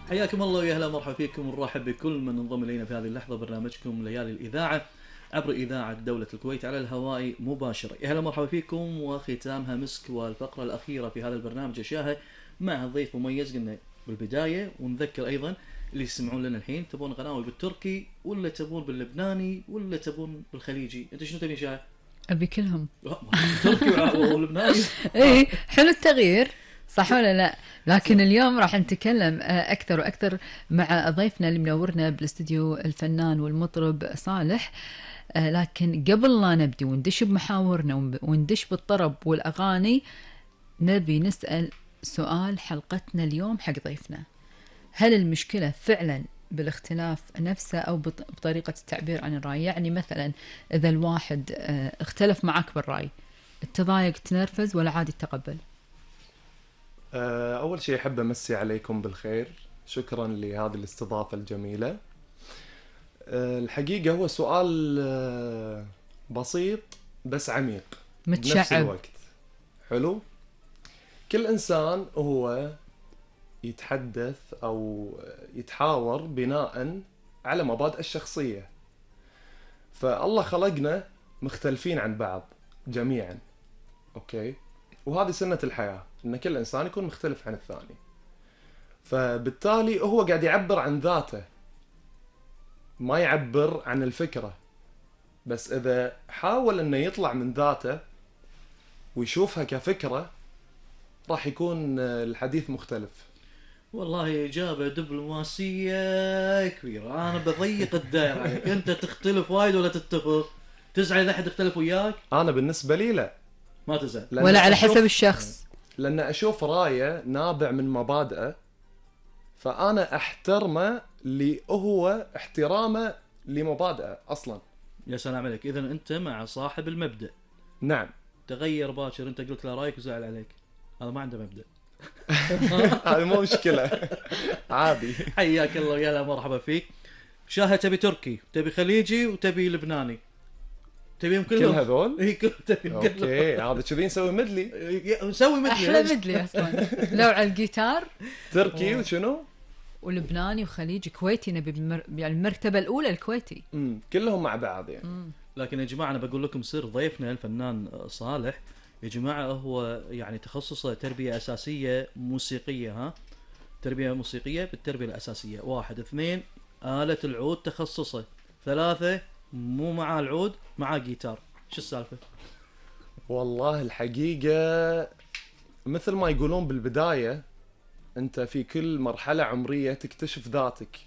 حياكم الله ويا اهلا مرحبا فيكم ونرحب بكل من انضم الينا في هذه اللحظه برنامجكم ليالي الاذاعه عبر اذاعه دوله الكويت على الهواء مباشره. يا اهلا مرحبا فيكم وختامها مسك، والفقره الاخيره في هذا البرنامج اشياء مع ضيف مميز. قلنا بالبدايه ونذكر ايضا اللي يسمعون لنا الحين، تبون غناوي بالتركي ولا تبون باللبناني ولا تبون بالخليجي؟ انت شنو تبي شاي؟ ابي كلهم. تركي ولبناني. اي حلو التغيير، صح ولا لا؟ لكن اليوم راح نتكلم اكثر واكثر مع ضيفنا اللي منورنا بالاستديو الفنان والمطرب صالح. لكن قبل لا نبدي وندش بمحاورنا وندش بالطرب والاغاني، نبي نسال سؤال حلقتنا اليوم حق ضيفنا: هل المشكله فعلا بالاختلاف نفسه او بطريقه التعبير عن الراي؟ يعني مثلا اذا الواحد اختلف معك بالراي، تضايق، تنرفز، ولا عادي تقبل؟ أول شيء أحب أمسي عليكم بالخير، شكرا لهذه الاستضافة الجميلة. الحقيقة هو سؤال بسيط بس عميق متشعب بنفس الوقت. حلو. كل إنسان هو يتحدث أو يتحاور بناء على مبادئ الشخصية، فالله خلقنا مختلفين عن بعض جميعا، أوكي؟ وهذه سنة الحياة، إن كل إنسان يكون مختلف عن الثاني، فبالتالي هو قاعد يعبر عن ذاته، ما يعبر عن الفكرة. بس إذا حاول إنه يطلع من ذاته ويشوفها كفكرة، راح يكون الحديث مختلف. والله إجابة دبلوماسية كبيرة. أنا بضيق الدائرة عليك. أنت تختلف وايد ولا تتفق؟ تزعل إذا أحد يختلف وياك؟ أنا بالنسبة لي لا، ما تزعل ولا على حسب الشخص، لأن أشوف رايه نابع من مبادئه، فأنا أحترمه هو احترامه لمبادئه أصلا. يا سلام عليك. إذن أنت مع صاحب المبدأ. نعم. تغير باكر، أنت قلت له رأيك وزعل عليك، هذا ما عنده مبدأ. هذه مو مشكلة، عادي. حياك الله ويا مرحبا فيك. شاهة تبي تركي، تبي خليجي، وتبي لبناني؟ تبيهم كلهم؟ كل هذول؟ اي كلهم تبيهم كلهم. اوكي، هذا كذي نسوي مدلي. نسوي مدلي. احلى مدلي اصلا. لو على الجيتار تركي وشنو؟ ولبناني وخليجي كويتي، نبي يعني المرتبه الاولى الكويتي. كلهم مع بعض يعني. لكن يا جماعه انا بقول لكم سر، ضيفنا الفنان صالح يا جماعه هو يعني تخصصه تربيه اساسيه موسيقيه. ها، تربيه موسيقيه بالتربيه الاساسيه. 1 2 آلة العود تخصصه. 3 مو مع العود، مع جيتار. شو السالفه؟ والله الحقيقة مثل ما يقولون بالبداية، انت في كل مرحلة عمرية تكتشف ذاتك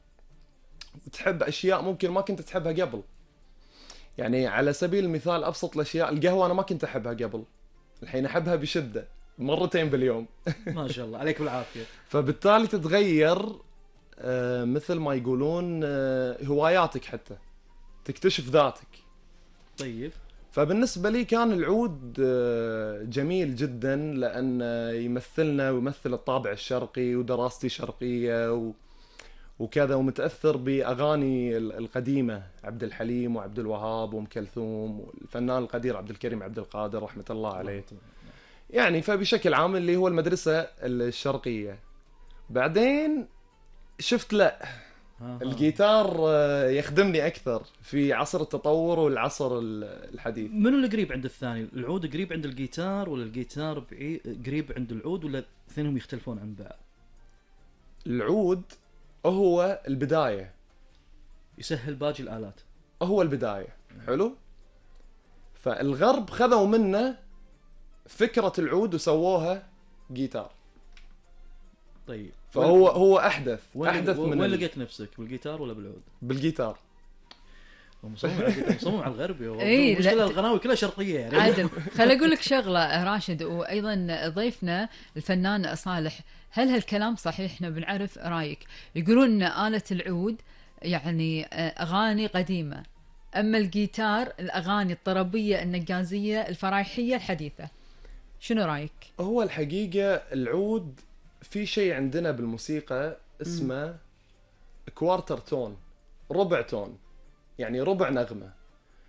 وتحب اشياء ممكن ما كنت تحبها قبل. يعني على سبيل المثال ابسط الاشياء، القهوة انا ما كنت احبها قبل، الحين احبها بشدة 2 باليوم. ما شاء الله عليك بالعافية. فبالتالي تتغير مثل ما يقولون هواياتك، حتى تكتشف ذاتك. طيب. فبالنسبة لي كان العود جميل جدا، لأن يمثلنا ويمثل الطابع الشرقي، ودراستي شرقية وكذا، ومتأثر بأغاني القديمة، عبد الحليم وعبد الوهاب وأم كلثوم والفنان القدير عبد الكريم عبد القادر رحمة الله عليه. يعني فبشكل عام اللي هو المدرسة الشرقية. بعدين شفت لا، الجيتار يخدمني أكثر في عصر التطور والعصر الحديث. منو اللي قريب عند الثاني؟ العود قريب عند الجيتار، ولا الجيتار قريب عند العود، ولا اثنينهم يختلفون عن بعض؟ العود هو البداية، يسهل باقي الآلات، هو البداية. حلو. فالغرب خذوا منه فكرة العود وسووها جيتار. طيب. فهو أحدث من وين لقيت نفسك، بالجيتار ولا بالعود؟ بالجيتار. مصمم على الغربي. اي المشكلة الغناوي كلها شرقية يعني. عادل، خل أقول لك شغلة راشد، وأيضا ضيفنا الفنان صالح، هل هالكلام صحيح؟ احنا بنعرف رايك. يقولون ان آلة العود يعني أغاني قديمة، أما الجيتار الأغاني الطربية النجازية الفرايحية الحديثة. شنو رايك؟ هو الحقيقة العود في شيء عندنا بالموسيقى اسمه كوارتر تون، ربع تون، يعني ربع نغمة.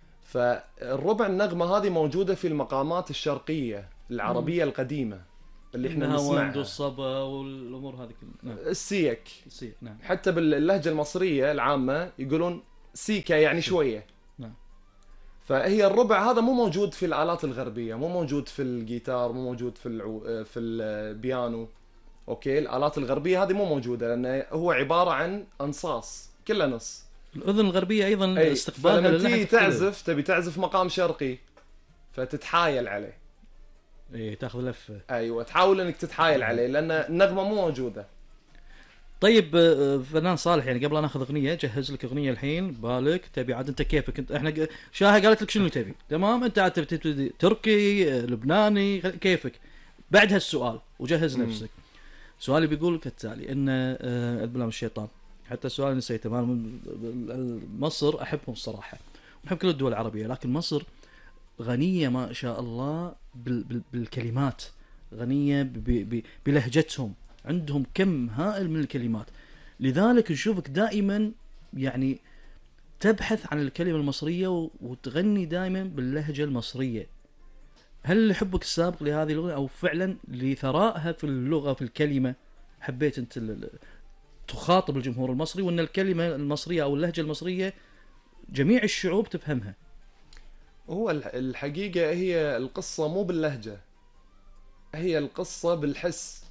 فالربع النغمة هذه موجودة في المقامات الشرقية العربية القديمة. اللي احنا النهاوند نسمعها، والصبا والامور هذه كلها. نعم. السيك. نعم. حتى باللهجة المصرية العامة يقولون سيكا يعني شوية. نعم. فهي الربع هذا مو موجود في الآلات الغربية، مو موجود في الجيتار، مو موجود في البيانو. اوكي، الآلات الغربية هذه مو موجودة لأنه هو عبارة عن أنصاص كلها نص. الاذن الغربيه ايضا أي، استقبالها فلما للحن تيجي تختلف. تعزف تبي تعزف مقام شرقي فتتحايل عليه. اي تاخذ لفه. ايوه، تحاول انك تتحايل عليه لان النغمه مو موجوده. طيب فنان صالح، يعني قبل لا ناخذ اغنيه، جهز لك اغنيه الحين بالك، تبي عاد انت كيفك انت، احنا شاهه قالت لك شنو تبي، تمام، انت عاد تبي تركي لبناني كيفك. بعد هالسؤال وجهز نفسك. سؤالي بيقول كالتالي، ان أعوذ بالله من الشيطان، حتى السؤال نسيته. مصر احبهم الصراحه، احب كل الدول العربيه، لكن مصر غنيه ما شاء الله بالكلمات، غنيه بلهجتهم، عندهم كم هائل من الكلمات. لذلك نشوفك دائما يعني تبحث عن الكلمه المصريه وتغني دائما باللهجه المصريه. هل حبك السابق لهذه اللغه او فعلا لثرائها في اللغه في الكلمه حبيت انت تخاطب الجمهور المصري، وان الكلمه المصريه او اللهجه المصريه جميع الشعوب تفهمها؟ هو الحقيقه هي القصه مو باللهجه، هي القصه بالحس.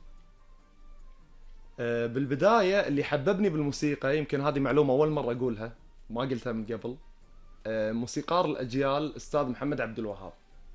بالبدايه اللي حببني بالموسيقى، يمكن هذه معلومه اول مره اقولها ما قلتها من قبل، موسيقار الاجيال استاذ محمد عبد الوهاب.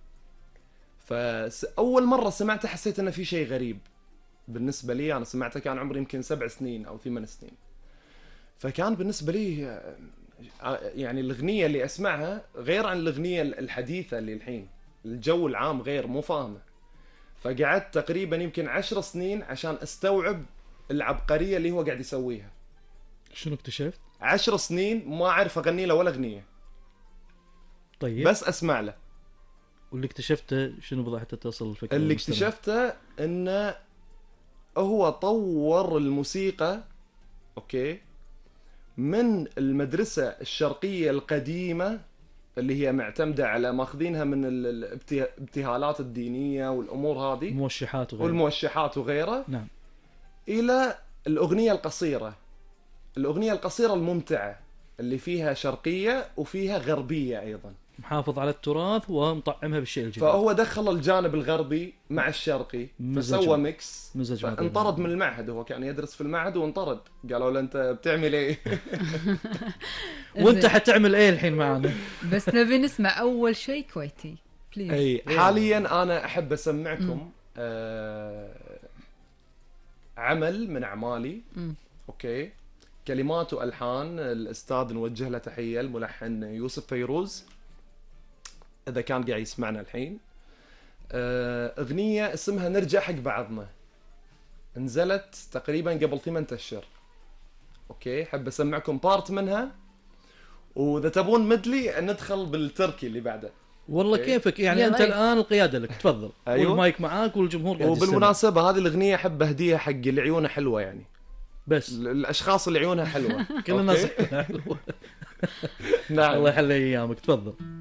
فاول مره سمعته حسيت انه في شيء غريب بالنسبه لي. انا سمعته كان عمري يمكن 7 سنين او 8 سنين، فكان بالنسبه لي يعني الاغنيه اللي اسمعها غير عن الاغنيه الحديثه اللي الحين، الجو العام غير، مو فاهمه. فقعدت تقريبا يمكن 10 سنين عشان استوعب العبقريه اللي هو قاعد يسويها. شنو اكتشفت؟ 10 سنين ما اعرف اغني له ولا اغنيه، طيب بس اسمع له. واللي اكتشفته شنو بالضبط حتى توصل الفكره؟ اللي اكتشفته انه هو طور الموسيقى، اوكي، من المدرسة الشرقية القديمة اللي هي معتمدة على ماخذينها من الابتهالات الدينية والامور هذه، الموشحات وغيرها، والموشحات وغيرها، نعم، الى الاغنية القصيرة. الاغنية القصيرة الممتعة اللي فيها شرقية وفيها غربية ايضا، محافظ على التراث ومطعمها بالشيء الجديد. فهو دخل الجانب الغربي مع الشرقي فسوى ميكس. انطرد من المعهد، هو كان يدرس في المعهد وانطرد، قالوا له انت بتعمل ايه؟ وانت حتعمل ايه الحين معنا؟ بس نبي نسمع اول شيء كويتي بليز. اي حاليا انا احب اسمعكم عمل من اعمالي، اوكي، كلمات والحان الاستاذ نوجه له تحيه، الملحن يوسف فيروز، اذا كان قاعد يسمعنا الحين. اغنيه اسمها نرجع حق بعضنا، نزلت تقريبا قبل 8 اشهر، اوكي. حب اسمعكم بارت منها، واذا تبون مدلي ندخل بالتركي اللي بعده. والله أوكي. كيفك يعني، انت الان القياده لك، تفضل. أيوه. والمايك معاك والجمهور قاعد يستمع. وبالمناسبه هذه الاغنيه احب اهديها حق اللي عيونه حلوه، يعني بس الاشخاص اللي عيونها حلوه. كل الناس نعم. الله يحلي ايامك، تفضل.